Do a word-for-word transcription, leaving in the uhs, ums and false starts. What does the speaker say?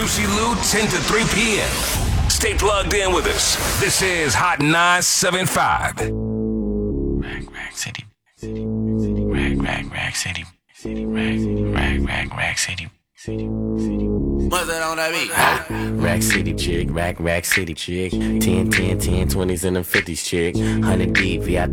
Sushi Lou, ten to three p.m. Stay plugged in with us. This is Hot nine seventy-five. Rag, rag, city. Rag, rag, rag, city. Rag, rag, rag, rag, city. What's that on that beat? Ah, Rack City chick, rack, rack city chick. ten, ten, ten, twenties and them fifties chick. one hundred deep, V I P.